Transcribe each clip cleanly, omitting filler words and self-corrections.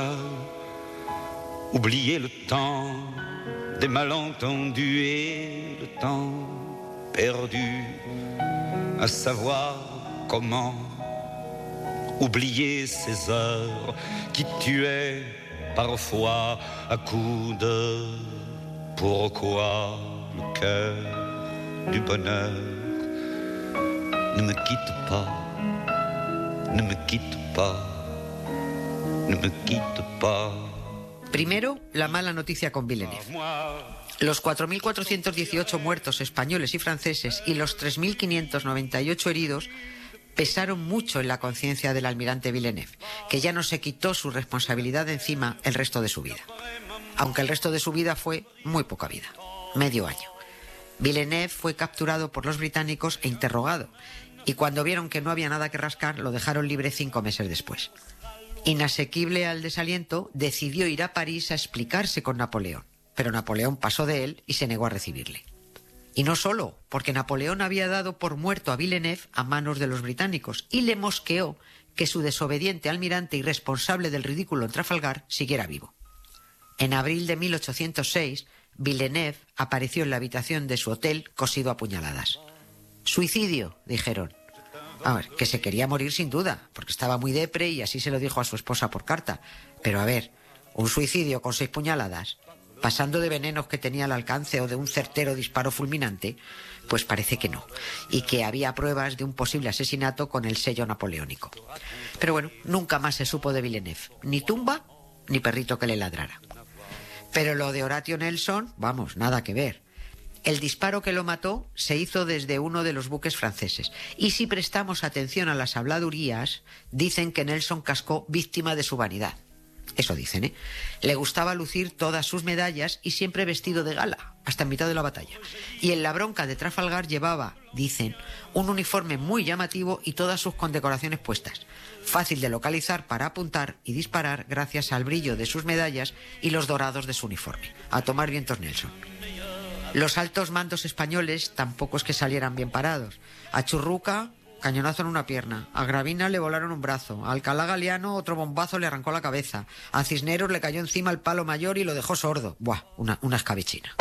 Oublier le temps des malentendus et le temps perdu à savoir comment oublier ces heures qui tuaient parfois à coups de pourquoi le cœur du bonheur ne me quitte pas, ne me quitte pas, ne me quitte pas. Primero, la mala noticia con Villeneuve. Los 4.418 muertos españoles y franceses y los 3.598 heridos pesaron mucho en la conciencia del almirante Villeneuve, que ya no se quitó su responsabilidad de encima el resto de su vida. Aunque el resto de su vida fue muy poca vida, medio año. Villeneuve fue capturado por los británicos e interrogado, y cuando vieron que no había nada que rascar, lo dejaron libre 5 meses después. Inasequible al desaliento, decidió ir a París a explicarse con Napoleón, pero Napoleón pasó de él y se negó a recibirle. Y no solo, porque Napoleón había dado por muerto a Villeneuve a manos de los británicos y le mosqueó que su desobediente almirante y responsable del ridículo en Trafalgar siguiera vivo. En abril de 1806, Villeneuve apareció en la habitación de su hotel cosido a puñaladas. «Suicidio», dijeron. A ver, que se quería morir sin duda, porque estaba muy depre y así se lo dijo a su esposa por carta. Pero a ver, un suicidio con 6 puñaladas, pasando de venenos que tenía al alcance o de un certero disparo fulminante, pues parece que no, y que había pruebas de un posible asesinato con el sello napoleónico. Pero bueno, nunca más se supo de Villeneuve, ni tumba ni perrito que le ladrara. Pero lo de Horatio Nelson, vamos, nada que ver. El disparo que lo mató se hizo desde uno de los buques franceses. Y si prestamos atención a las habladurías, dicen que Nelson cascó víctima de su vanidad. Eso dicen, ¿eh? Le gustaba lucir todas sus medallas y siempre vestido de gala, hasta en mitad de la batalla. Y en la bronca de Trafalgar llevaba, dicen, un uniforme muy llamativo y todas sus condecoraciones puestas. Fácil de localizar para apuntar y disparar gracias al brillo de sus medallas y los dorados de su uniforme. A tomar vientos Nelson. Los altos mandos españoles tampoco es que salieran bien parados. A Churruca, cañonazo en una pierna. A Gravina le volaron un brazo. A Alcalá Galiano otro bombazo le arrancó la cabeza. A Cisneros le cayó encima el palo mayor y lo dejó sordo. Buah, una escabechina.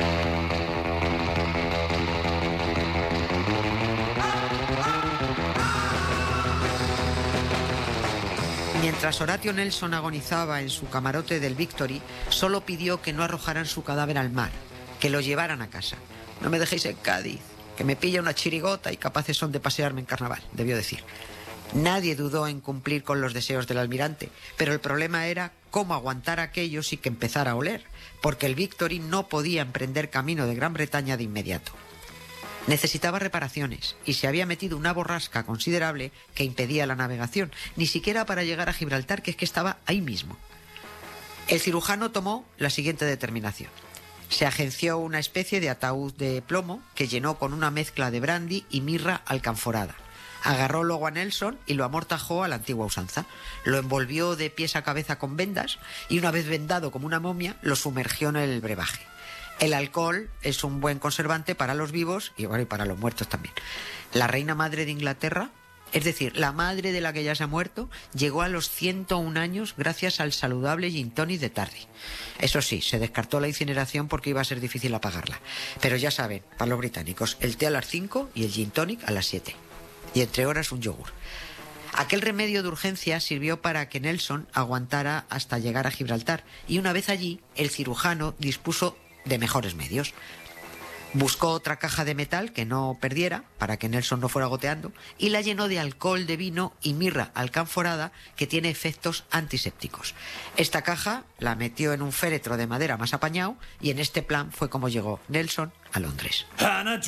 Mientras Horatio Nelson agonizaba en su camarote del Victory, solo pidió que no arrojaran su cadáver al mar, que lo llevaran a casa. No me dejéis en Cádiz, que me pilla una chirigota y capaces son de pasearme en carnaval, debió decir. Nadie dudó en cumplir con los deseos del almirante, pero el problema era cómo aguantar aquello sin que empezara a oler, porque el Victory no podía emprender camino de Gran Bretaña de inmediato. Necesitaba reparaciones y se había metido una borrasca considerable que impedía la navegación, ni siquiera para llegar a Gibraltar, que es que estaba ahí mismo. El cirujano tomó la siguiente determinación. Se agenció una especie de ataúd de plomo que llenó con una mezcla de brandy y mirra alcanforada. Agarró luego a Nelson y lo amortajó a la antigua usanza. Lo envolvió de pies a cabeza con vendas y una vez vendado como una momia, lo sumergió en el brebaje. El alcohol es un buen conservante para los vivos y bueno, y para los muertos también. La reina madre de Inglaterra, es decir, la madre de la que ya se ha muerto, llegó a los 101 años gracias al saludable gin tonic de Tardy. Eso sí, se descartó la incineración porque iba a ser difícil apagarla. Pero ya saben, para los británicos, el té a las 5 y el gin tonic a las 7. Y entre horas un yogur. Aquel remedio de urgencia sirvió para que Nelson aguantara hasta llegar a Gibraltar. Y una vez allí, el cirujano dispuso de mejores medios. Buscó otra caja de metal que no perdiera para que Nelson no fuera goteando y la llenó de alcohol de vino y mirra alcanforada que tiene efectos antisépticos. Esta caja la metió en un féretro de madera más apañado y en este plan fue como llegó Nelson a Londres.